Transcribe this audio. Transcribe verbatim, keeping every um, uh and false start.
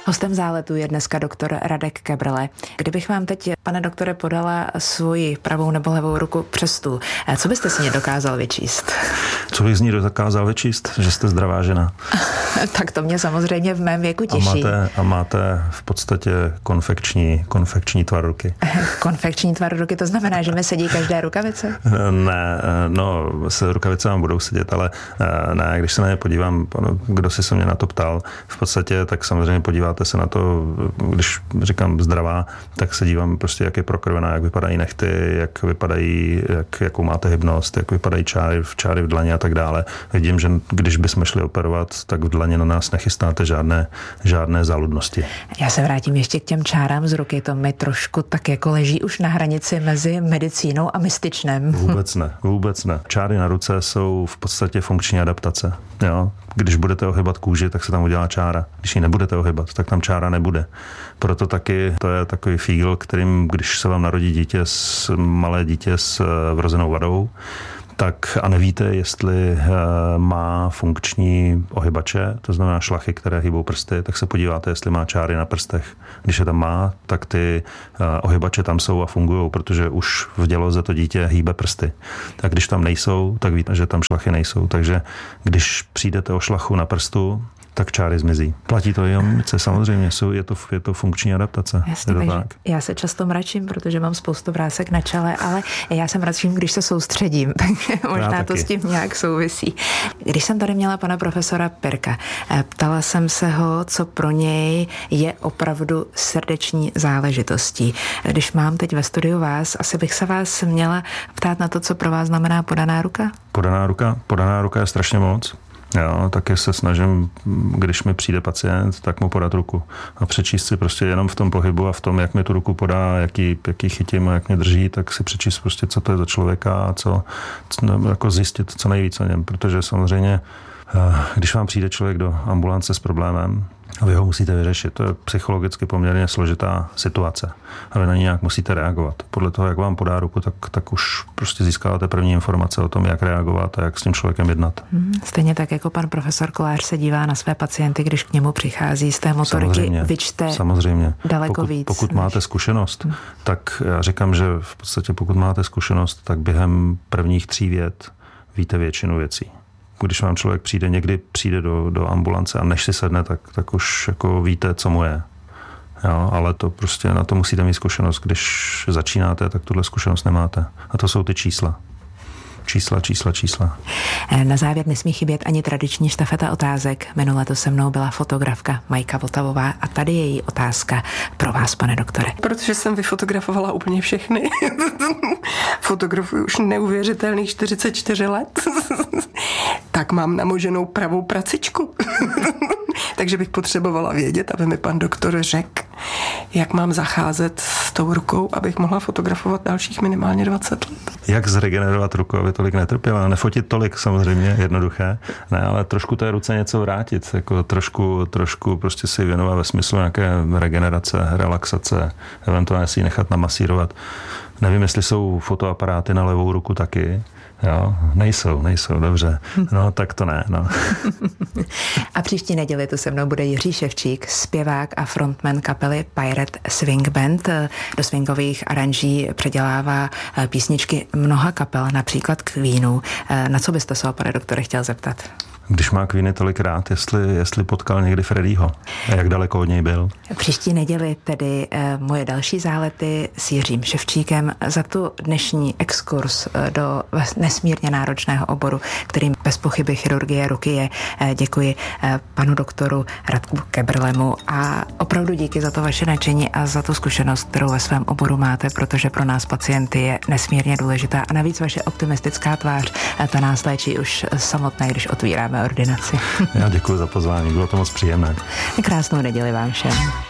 Hostem záletu je dneska doktor Radek Kebrle. Kdybych vám teď, pane doktore, podala svoji pravou nebo levou ruku přes stůl, co byste si mě dokázal vyčíst? Co bych z ní dokázal vyčíst? Že jste zdravá žena. Tak to mě samozřejmě v mém věku těší. A máte, a máte v podstatě konfekční, konfekční tvar ruky. Konfekční tvar ruky, to znamená, že mi sedí každé rukavice? Ne, no, se rukavice vám budou sedět, ale ne, když se na ně podívám, kdo si se mě na to ptal, v podstatě, tak samozřejmě podíváte se na to, když říkám zdravá, tak se dívám prostě, jak je prokrvená, jak vypadají nehty, jak vypadají, jak, jakou máte hybnost, jak vypadají čáry, čáry v dlaně a tak dále. Vidím, že když bychom šli operovat, tak v dlaně na nás nechystáte žádné, žádné záludnosti. Já se vrátím ještě k těm čárám z ruky, to mi trošku tak jako leží už na hranici mezi medicínou a mystičnem. Vůbec ne, vůbec ne. Čáry na ruce jsou v podstatě funkční adaptace. Jo? Když budete ohybat kůži, tak se tam udělá čára. Když ji nebudete ohybat, tak tam čára nebude. Proto taky to je takový fígl, kterým, když se vám narodí dítě, s, malé dítě s vrozenou vadou, tak a nevíte, jestli má funkční ohybače, to znamená šlachy, které hýbou prsty, tak se podíváte, jestli má čáry na prstech. Když je tam má, tak ty ohybače tam jsou a fungují, protože už v děloze to dítě hýbe prsty. Tak když tam nejsou, tak víte, že tam šlachy nejsou. Takže když přijdete o šlachu na prstu, tak čáry zmizí. Platí to i o mimice, samozřejmě, jsou, je, to, je to funkční adaptace. Jasně, takže já se často mračím, protože mám spoustu vrásek na čele, ale já se mračím, když se soustředím, takže možná to s tím nějak souvisí. Když jsem tady měla pana profesora Pirka, ptala jsem se ho, co pro něj je opravdu srdeční záležitostí. Když mám teď ve studiu vás, asi bych se vás měla ptát na to, co pro vás znamená podaná ruka? Podaná ruka? Podaná ruka je strašně moc. Jo, taky se snažím, když mi přijde pacient, tak mu podat ruku a přečíst si prostě jenom v tom pohybu a v tom, jak mi tu ruku podá, jaký, jaký chytím a jak mě drží, tak si přečíst prostě, co to je za člověka a co, co jako zjistit co nejvíc o něm, protože samozřejmě, když vám přijde člověk do ambulance s problémem, a vy ho musíte vyřešit. To je psychologicky poměrně složitá situace. A vy na ní nějak musíte reagovat. Podle toho, jak vám podá ruku, tak, tak už prostě získáváte první informace o tom, jak reagovat a jak s tím člověkem jednat. Hmm, stejně tak, jako pan profesor Kolář se dívá na své pacienty, když k němu přichází z té motoriky, samozřejmě, vyčte samozřejmě. daleko pokud, víc. Pokud máte zkušenost, hmm. tak já říkám, že v podstatě pokud máte zkušenost, tak během prvních tří vět víte většinu věcí. Když vám člověk přijde, někdy přijde do, do ambulance a než si sedne, tak, tak už jako víte, co mu je. Jo, ale to prostě na to musíte mít zkušenost. Když začínáte, tak tuhle zkušenost nemáte. A to jsou ty čísla. Čísla, čísla, čísla. Na závěr nesmí chybět ani tradiční štafeta otázek. Minule to se mnou byla fotografka Majka Vltavová a tady je její otázka pro vás, pane doktore. Protože jsem vyfotografovala úplně všechny. Fotografuji už neuvěřitelných čtyřicet čtyři let. Tak mám namoženou pravou pracičku. Takže bych potřebovala vědět, aby mi pan doktor řekl, jak mám zacházet s tou rukou, abych mohla fotografovat dalších minimálně dvacet let. Jak zregenerovat ruku, aby tolik netrpěla? Nefotit tolik, samozřejmě, jednoduché, ne, ale trošku té ruce něco vrátit, jako trošku, trošku prostě si věnovat ve smyslu nějaké regenerace, relaxace, eventuálně si ji nechat namasírovat. Nevím, jestli jsou fotoaparáty na levou ruku taky. Jo, nejsou, nejsou, dobře. No, tak to ne, no. A příští neděli tu se mnou bude Jiří Ševčík, zpěvák a frontman kapely Pirate Swing Band. Do swingových aranží předělává písničky mnoha kapel, například Queenů. Na co byste se, pane doktore, chtěl zeptat? Když má Queeny tolik rád, jestli, jestli potkal někdy Freddieho a jak daleko od něj byl. Příští neděli tedy e, moje další zálety s Jiřím Ševčíkem za tu dnešní exkurs e, do nesmírně náročného oboru, kterým bez pochyby chirurgie ruky je. E, děkuji e, panu doktoru Radku Kebrlemu a opravdu díky za to vaše nadšení a za tu zkušenost, kterou ve svém oboru máte, protože pro nás pacienty je nesmírně důležitá a navíc vaše optimistická tvář, e, ta nás léčí už samotné, když otvíráme ordinaci. Já děkuji za pozvání, bylo to moc příjemné. Krásnou neděli vám všem.